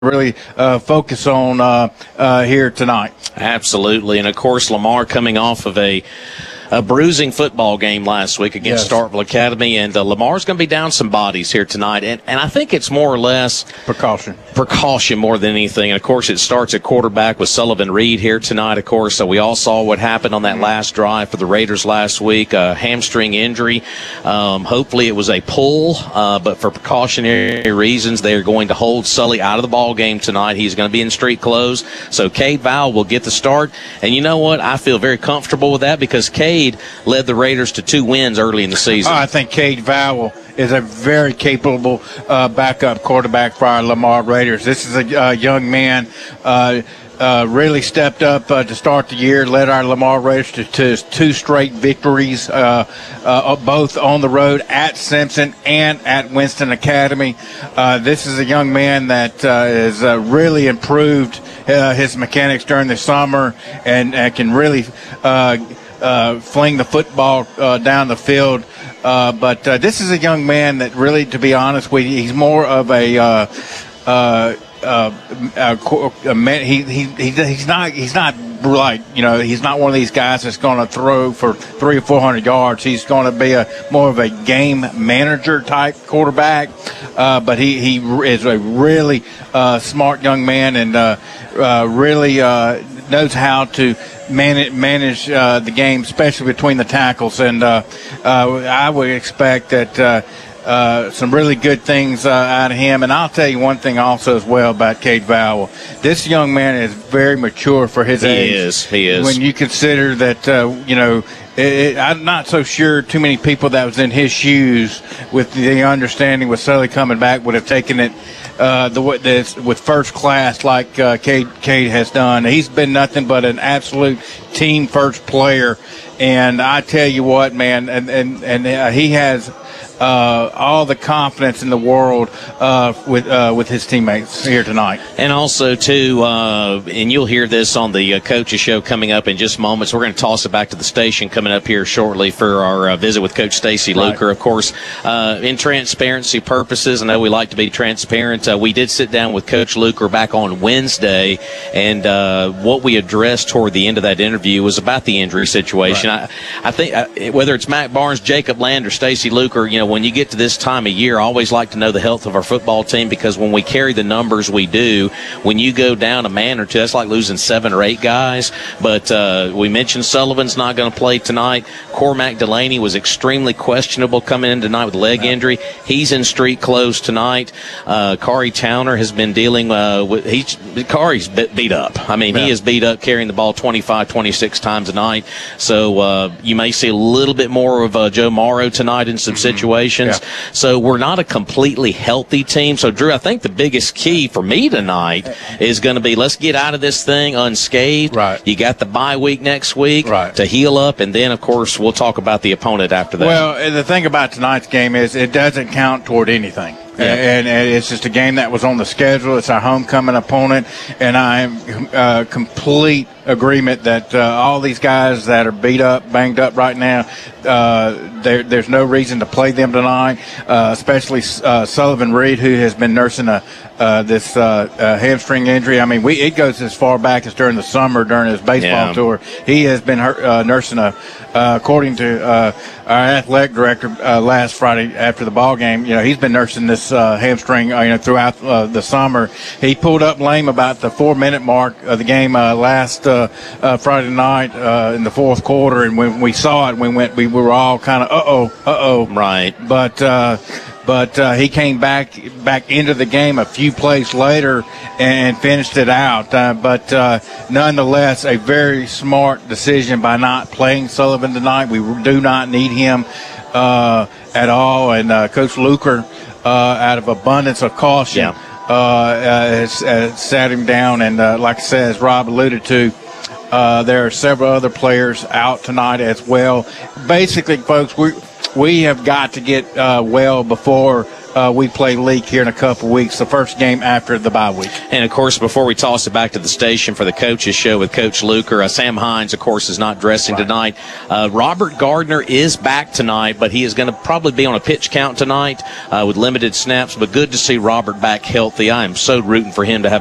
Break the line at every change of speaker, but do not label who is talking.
really focus on here tonight.
Absolutely. And, of course, Lamar coming off of a bruising football game last week against Starkville Academy, and Lamar's going to be down some bodies here tonight, and I think it's more or less precaution more than anything. And of course it starts at quarterback with Sullivan Reed here tonight, of course. So we all saw what happened on that last drive for the Raiders last week, a hamstring injury. Hopefully it was a pull, but for precautionary reasons they are going to hold Sully out of the ball game tonight. He's going to be in street clothes, so Cade Vowell will get the start. And you know what, I feel very comfortable with that because Cade led the Raiders to 2 wins early in the season.
I think Cade Vowell is a very capable backup quarterback for our Lamar Raiders. This is a young man, really stepped up to start the year, led our Lamar Raiders to 2 straight victories, both on the road at Simpson and at Winston Academy. This is a young man that has really improved his mechanics during the summer and can really fling the football down the field. But this is a young man that really, to be honest with you, he's more of a he's not like, he's not one of these guys that's going to throw for 300 or 400 yards. He's going to be more of a game manager type quarterback. But he is a really smart young man and really knows how to manage the game, especially between the tackles. And I would expect that some really good things out of him. And I'll tell you one thing also as well about Cade Vowell. This young man is very mature for his age.
He is.
When you consider that, I'm not so sure too many people that was in his shoes with the understanding with Sully coming back would have taken it with first class like Cade has done. He's been nothing but an absolute team first player, and I tell you what, man, and he has all the confidence in the world with his teammates here tonight.
And also, too, and you'll hear this on the Coaches Show coming up in just moments. We're going to toss it back to the station coming up here shortly for our visit with Coach Stacy Luker. Of course, in transparency purposes, I know we like to be transparent. We did sit down with Coach Luker back on Wednesday, and what we addressed toward the end of that interview was about the injury situation. I think whether it's Matt Barnes, Jacob Land, or Stacy Luker, when you get to this time of year, I always like to know the health of our football team, because when we carry the numbers we do, when you go down a man or two, that's like losing 7 or 8 guys. But we mentioned Sullivan's not going to play tonight. Cormac Delaney was extremely questionable coming in tonight with leg injury. He's in street clothes tonight. Kari Towner has been dealing with Kari's beat up. I mean, he is beat up carrying the ball 25, 26 times a night. So you may see a little bit more of Joe Morrow tonight in some situations. So we're not a completely healthy team. So, Drew, I think the biggest key for me tonight is going to be, let's get out of this thing unscathed. You got the bye week next week to heal up, and then, of course, we'll talk about the opponent after that.
Well, the thing about tonight's game is it doesn't count toward anything. And it's just a game that was on the schedule. It's our homecoming opponent, and I am complete agreement that all these guys that are beat up, banged up right now, there's no reason to play them tonight, especially Sullivan Reed, who has been nursing this hamstring injury. I mean, it goes as far back as during the summer during his baseball tour. He has been nursing according to our athletic director last Friday after the ball game, he's been nursing this hamstring throughout the summer. He pulled up lame about the 4-minute mark of the game last Friday night in the fourth quarter, and when we saw it, we were all kind of
right.
But he came back into the game a few plays later and finished it out. But nonetheless, a very smart decision by not playing Sullivan tonight. We do not need him at all. And Coach Luker, out of abundance of caution, has sat him down. And like I said, as Rob alluded to, there are several other players out tonight as well. Basically, folks, we have got to get well before we play Leak here in a couple weeks, the first game after the bye week.
And, of course, before we toss it back to the station for the coaches show with Coach Luker, Sam Hines, of course, is not dressing tonight. Robert Gardner is back tonight, but he is going to probably be on a pitch count tonight with limited snaps. But good to see Robert back healthy. I am so rooting for him to have